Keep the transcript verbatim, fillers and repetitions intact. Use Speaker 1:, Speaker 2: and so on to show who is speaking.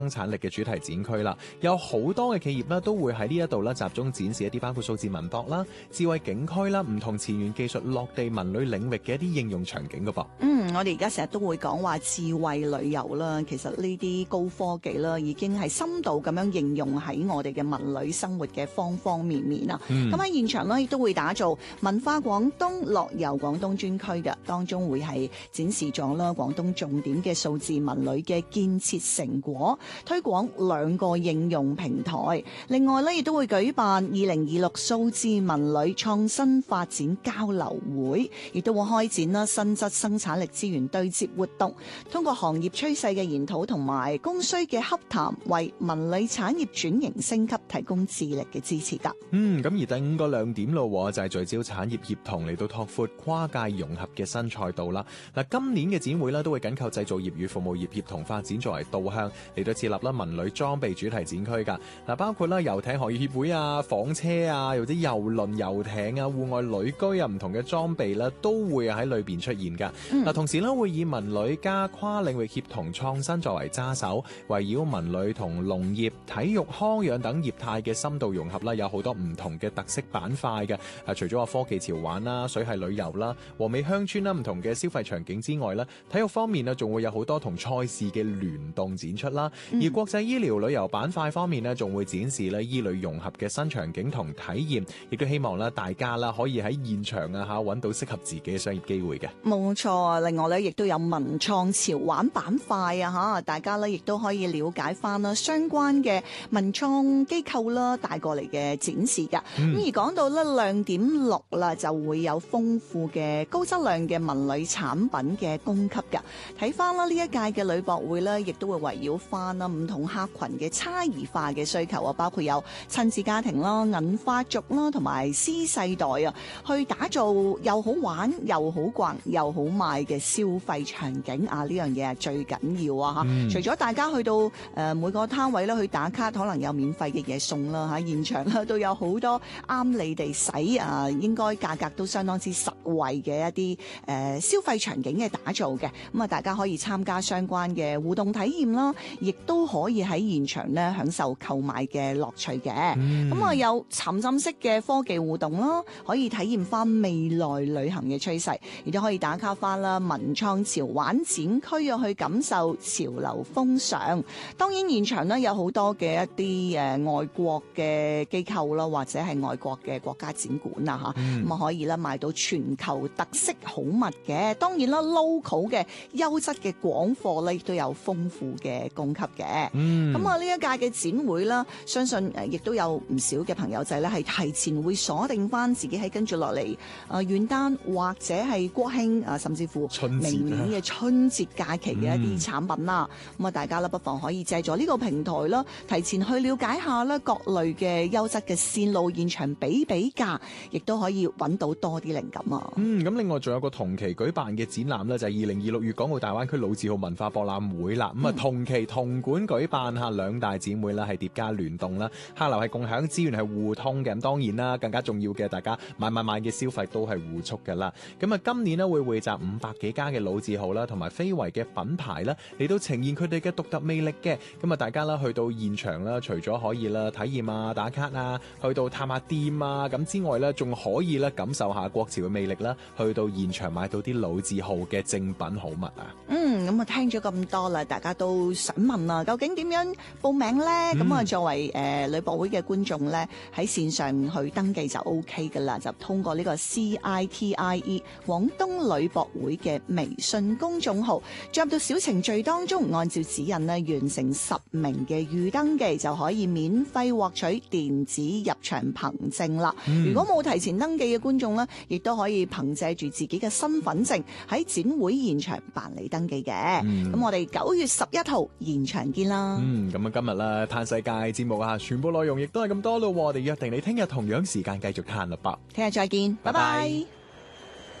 Speaker 1: 生產力嘅主題展區啦，有好多嘅企業咧都會喺呢一度咧集中展示一啲包括數字文博啦、智慧景區啦、唔同前沿技術落地文旅領域嘅一啲應用場景噶噃。
Speaker 2: 嗯，我哋而家成日都會講話智慧旅遊啦，其實呢啲高科技啦已經係深度咁樣應用喺我哋嘅文旅生活嘅方方面面啊。咁喺、嗯、現場咧亦都會打造文化廣東樂遊廣東專區嘅，當中會係展示咗啦廣東重點嘅數字文旅嘅建設成果。推廣兩個應用平台，另外咧亦都會舉辦二零二六數字文旅創新發展交流會，亦都會開展啦新質生產力資源對接活動，通過行業趨勢嘅研討同埋供需嘅洽談，為文旅產業轉型升級提供致力嘅支持噶。
Speaker 1: 嗯，咁而第五個亮點咯，就係聚焦產業協同嚟到拓闊跨界融合嘅新賽道啦。嗱，今年嘅展會咧都會緊扣製造業與服務業協同發展作為導向嚟到設立啦文旅裝備主題展區噶。嗱，包括啦遊艇行業協會啊、房車啊，或者郵輪、遊艇啊、戶外旅居啊，唔同嘅裝備咧都會喺裏邊出現噶。嗱、嗯，同時咧會以文旅加跨領域協同創新作為揸手，圍繞文旅同農業、體育、康養等業態嘅深度融合啦，有好多唔同嘅特色板塊嘅。啊，除咗話科技潮玩啦、水系旅遊啦、和美鄉村啦，唔同嘅消費場景之外咧，體育方面啊，仲會有好多同賽事嘅聯動展出啦。嗯、而國際醫療旅遊板塊方面咧，仲會展示咧醫旅融合嘅新場景同體驗，亦都希望咧大家啦可以喺現場啊嚇揾到適合自己嘅商業機會嘅。冇錯，
Speaker 2: 另外咧亦都有文創潮玩板塊啊嚇，大家咧亦都可以了解翻啦相關嘅文創機構啦帶過嚟嘅展示㗎。咁、嗯、而講到咧亮點六啦，就會有豐富嘅高質量嘅文旅產品嘅供給㗎。睇翻啦呢一屆嘅旅博會咧，亦都會圍繞翻啦唔同客群嘅差異化嘅需求啊，包括有親子家庭啦、銀髮族啦，同埋 C 世代啊，去打造又好玩又好逛又好賣嘅消費場景啊！呢樣嘢係最緊要啊！嚇、嗯，除咗大家去到誒、呃、每個攤位咧去打卡，可能有免費嘅嘢送啦嚇，現場咧都有好多啱你哋使啊，應該價格都相當之實惠嘅一啲誒、呃、消費場景嘅打造嘅。咁啊，大家可以參加相關嘅互動體驗啦，亦都可以喺現場咧享受購買嘅樂趣嘅。咁啊、嗯，有沉浸式嘅科技互動啦，可以體驗翻未來旅行嘅趨勢，亦都可以打卡翻啦文創潮玩展區啊，去感受潮流風尚。當然現場咧有好多嘅一啲誒、呃、外國嘅機構啦，或者係外國嘅國家展館啊嚇，咁啊、嗯、可以咧買到全球特色好物嘅。當然啦 ，local 嘅優質嘅廣貨咧亦都有豐富嘅供給嘅。咁啊呢一屆嘅展會啦，相信誒亦都有唔少嘅朋友仔咧係提前會鎖定翻自己喺跟住落嚟啊元旦或者係國慶啊，甚至乎明年嘅春節假期嘅一啲產品啦。咁啊、嗯，大家咧不妨可以借助呢個平台啦，提前去了解下啦各類嘅優質嘅線路現場比比價，亦都可以揾到多啲靈感啊。嗯，咁另外仲有個同期舉辦嘅展覽咧，就係二零二六粵港澳大灣區老字號文化博覽會啦。咁啊、嗯，同期同館舉辦下兩大展會啦，係疊加聯動啦，客流係共享，資源係互通嘅。咁當然啦，更加重要嘅，大家買買買嘅消費都係互促㗎啦。咁啊，今年咧會匯集五百幾家嘅老字號啦，同埋非遺嘅品牌啦，嚟到呈現佢哋嘅獨特魅力嘅。咁啊，大家啦去到現場啦，除咗可以啦體驗啊、打卡啊，去到探下店啊，咁之外咧，仲可以咧感受下國潮嘅魅力啦，去到現場買到啲老字號嘅正品好物啊。嗯，咁啊聽咗咁多啦，大家都想問啊，究竟點樣報名咧？咁啊、嗯，作為誒、呃、旅博會嘅觀眾咧，喺線上去登記就 O K 噶啦，就通過呢個 C I T I E 廣東旅博會嘅微信公眾號，進入到小程序當中，按照指引咧完成實名嘅預登記，就可以免費獲取電子入場憑證啦。嗯、如果冇提前登記嘅觀眾咧，亦都可以憑借住自己嘅身份證喺展會現場辦理登記嘅。咁、嗯、我哋九月十一號現場見啦。嗯，咁啊今日啦嘆世界節目啊，全部內容亦都係咁多咯。我哋約定你聽日同樣時間繼續嘆啦噃。聽日再見，拜拜。拜拜。